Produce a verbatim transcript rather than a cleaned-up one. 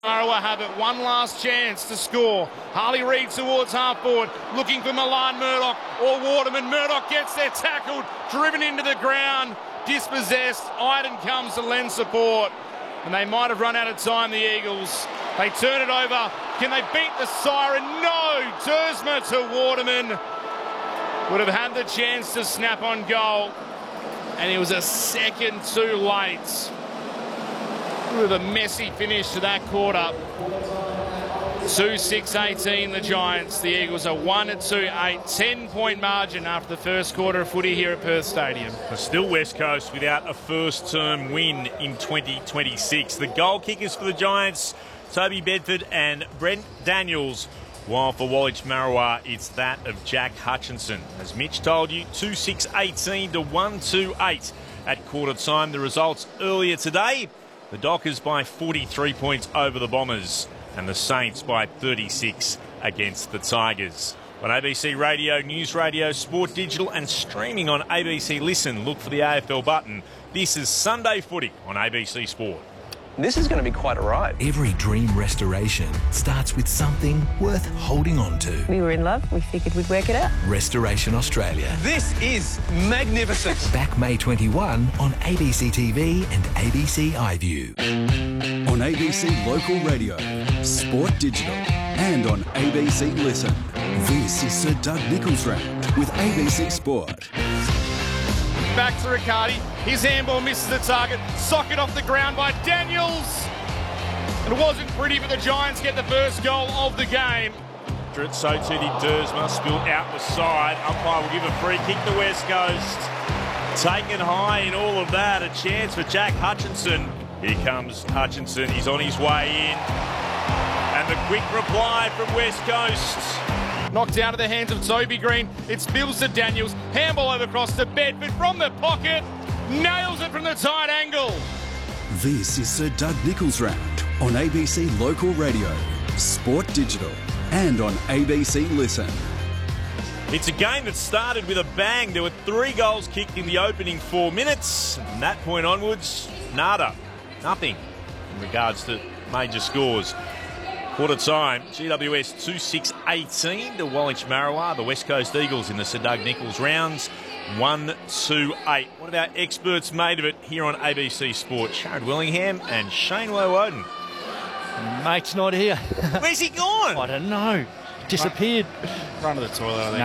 Marooa have it. One last chance to score. Harley Reid towards half forward, looking for Milan Murdoch or Waterman. Murdoch gets there, tackled, driven into the ground, dispossessed. Iden comes to lend support, and they might have run out of time, the Eagles. They turn it over. Can they beat the siren? No! Dersma to Waterman. Would have had the chance to snap on goal, and it was a second too late. With a messy finish to that quarter. two six eighteen the Giants. The Eagles are one two eight. ten point margin after the first quarter of footy here at Perth Stadium. Still West Coast without a first-term win in twenty twenty-six. The goal kickers for the Giants, Toby Bedford and Brent Daniels. While for Woolwich Marooa, it's that of Jack Hutchinson. As Mitch told you, two six eighteen to one two eight at quarter time. The results earlier today. The Dockers by forty-three points over the Bombers, and the Saints by thirty-six against the Tigers. On A B C Radio, News Radio, Sport Digital and streaming on A B C Listen, look for the A F L button. This is Sunday Footy on A B C Sport. This is going to be quite a ride. Every dream restoration starts with something worth holding on to. We were in love. We figured we'd work it out. Restoration Australia. This is magnificent. Back May twenty-first on A B C T V and A B C iView. On A B C Local Radio, Sport Digital and on A B C Listen. This is Sir Doug Nicholls Round with A B C Sport. Back to Riccardi. His handball misses the target. Socket off the ground by Daniels. It wasn't pretty, but the Giants get the first goal of the game. So too did Dersma, spilled out the side. Umpire will give a free kick to West Coast. Taken high in all of that. A chance for Jack Hutchinson. Here comes Hutchinson. He's on his way in. And the quick reply from West Coast. Knocked out of the hands of Toby Green. It spills to Daniels. Handball over across to Bedford from the pocket. Nails it from the tight angle. This is Sir Doug Nicholls Round on A B C Local Radio, Sport Digital and on A B C Listen. It's a game that started with a bang. There were three goals kicked in the opening four minutes. From that point onwards, nada. Nothing in regards to major scores. Quarter time, G W S two six eighteen to Woolwich Marooa. The West Coast Eagles in the Sir Doug Nicholls rounds, one two eight. One of our experts made of it here on A B C Sport, Sharad Willingham and Shane Lowe-Oden. Mate's not here. Where's he gone? I don't know. Disappeared. Run to the toilet, I think.